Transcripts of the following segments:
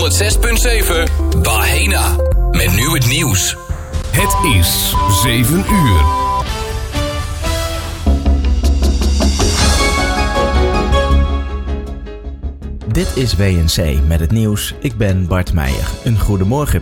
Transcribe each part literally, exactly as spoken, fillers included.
honderdzes komma zeven Bahena. Met nu het nieuws. Het is zeven uur. Dit is W N C met het nieuws. Ik ben Bart Meijer. Een goedemorgen.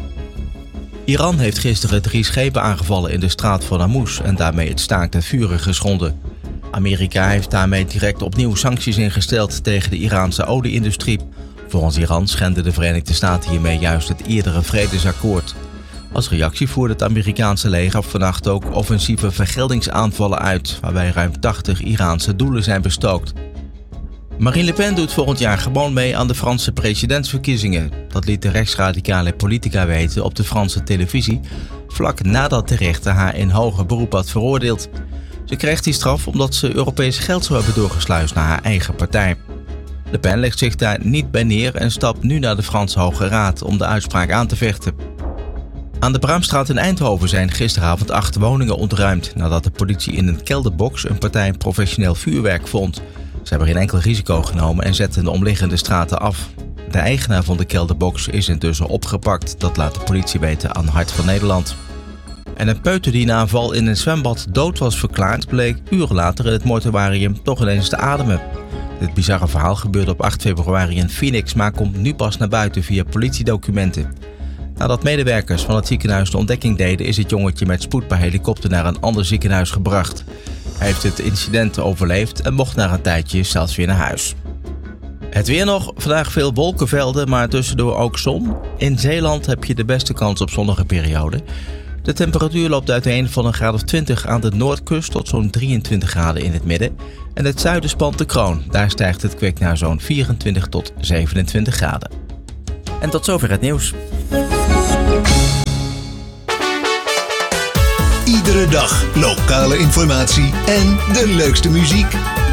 Iran heeft gisteren drie schepen aangevallen in de straat van Hormuz en daarmee het staakt het vuren geschonden. Amerika heeft daarmee direct opnieuw sancties ingesteld tegen de Iraanse olie-industrie. Volgens Iran schenden de Verenigde Staten hiermee juist het eerdere vredesakkoord. Als reactie voerde het Amerikaanse leger vannacht ook offensieve vergeldingsaanvallen uit, waarbij ruim tachtig Iraanse doelen zijn bestookt. Marine Le Pen doet volgend jaar gewoon mee aan de Franse presidentsverkiezingen. Dat liet de rechtsradicale politica weten op de Franse televisie, vlak nadat de rechter haar in hoger beroep had veroordeeld. Ze kreeg die straf omdat ze Europees geld zou hebben doorgesluist naar haar eigen partij. Le Pen legt zich daar niet bij neer en stapt nu naar de Franse Hoge Raad om de uitspraak aan te vechten. Aan de Braamstraat in Eindhoven zijn gisteravond acht woningen ontruimd nadat de politie in een kelderbox een partij professioneel vuurwerk vond. Ze hebben geen enkel risico genomen en zetten de omliggende straten af. De eigenaar van de kelderbox is intussen opgepakt, dat laat de politie weten aan Hart van Nederland. En een peuter die na een val in een zwembad dood was verklaard, bleek uren later in het mortuarium toch ineens te ademen. Dit bizarre verhaal gebeurde op acht februari in Phoenix, maar komt nu pas naar buiten via politiedocumenten. Nadat medewerkers van het ziekenhuis de ontdekking deden, is het jongetje met spoed per helikopter naar een ander ziekenhuis gebracht. Hij heeft het incident overleefd en mocht na een tijdje zelfs weer naar huis. Het weer nog, vandaag veel wolkenvelden, maar tussendoor ook zon. In Zeeland heb je de beste kans op zonnige perioden. De temperatuur loopt uiteen van een graad of twintig aan de noordkust tot zo'n drieëntwintig graden in het midden. En het zuiden spant de kroon, daar stijgt het kwik naar zo'n vierentwintig tot zevenentwintig graden. En tot zover het nieuws. Iedere dag lokale informatie en de leukste muziek